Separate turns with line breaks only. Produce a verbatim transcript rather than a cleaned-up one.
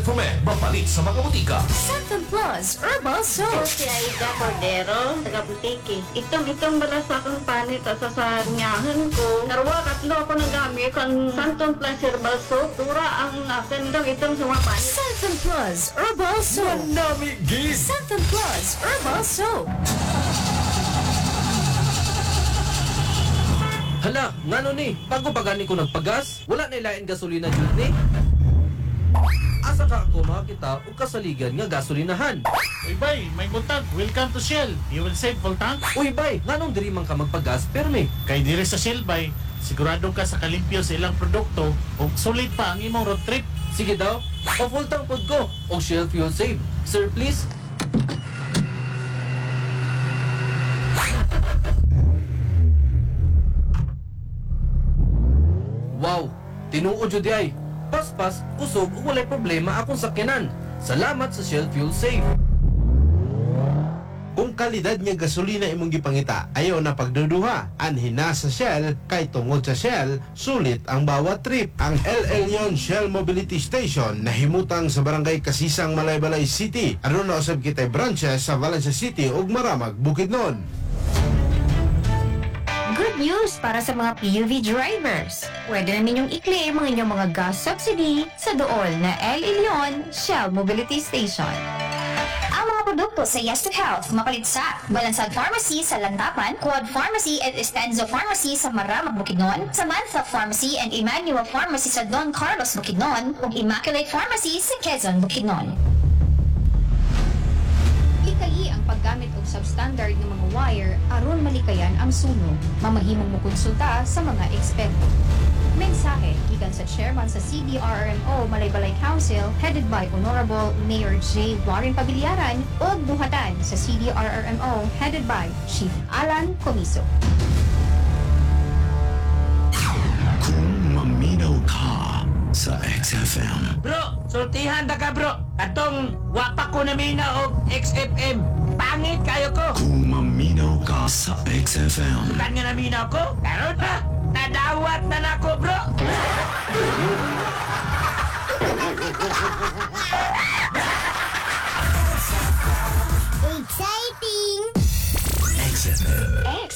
Perfume, mapalit sa mga butika.
Santan Plus Herbal Soap.
Si Aida Cordero, taga Butiki. Itong-itong bala sa akong panit at sa sarnyahan ko. Narwa, katlo ako nagamit ang Santon Plus Herbal Soap. Tura ang akin daw itong sa mga panit.
Santan Plus Herbal Soap.
Manami gis!
Santan Plus Herbal Soap.
Hala, ngano ni? Bago pa gani ko nagpagas, wala na ilain gasolina jud ni. Asa ka ako makakita og kasaligan nga gasolinahan?
Uy bay, may buntag. Welcome to Shell. You will save full tank.
Uy bay, nganong diri man ka magpagas permi?
Kay dire sa Shell bay, sigurado ka sa kalimpyo sa ilang produkto ug sulit pa ang imong road trip.
Sige daw, o-full tank pod ko og Shell Fuel Save. Sir, please. Wow, tinuod jud ay. Paspas, usog ug walay problema akong sakyanan. Salamat sa Shell Fuel Save.
Kung kalidad nga gasolina imong gipangita, ayaw na pagduduha. Anhin na sa Shell, kay tungod sa Shell, sulit ang bawat trip. Ang El Elyon Shell Mobility Station nahimutang sa barangay Kasisang, Malaybalay City. Aron na usab kitay branches sa Valencia City ug Maramag, Bukidnon.
Good news para sa mga P U V drivers. Pwede na ninyong i-claim ang inyong mga gas subsidy sa dool na El Elyon Shell Mobility Station.
Ang mga produkto sa Yes to Health mapalit sa Balansag Pharmacy sa Lantapan, Quad Pharmacy and Estenzo Pharmacy sa Maramag, Bukidnon, Samantha Pharmacy and Emmanuel Pharmacy sa Don Carlos, Bukidnon, ug Immaculate Pharmacy sa Quezon, Bukidnon.
Likayi ang paggamit og substandard nga mga wire aron malikayan ang sunog. Mamahimong mo konsulta sa mga eksperto. Mensahe gikan sa chairman sa C D R R M O Malaybalay Council headed by Honorable Mayor J. Warren Pabiliaran ug buhatan sa C D R R M O headed by Chief Alan Comiso.
Kung maminaw ka sa X F M.
Bro, sultihan da ka bro. Katong wapa ko na mina og X F M. Pangit kayo ko.
Kung maminaw ka sa X F M.
Kan nga na mina ko. Karon ha, nadawat na nako bro.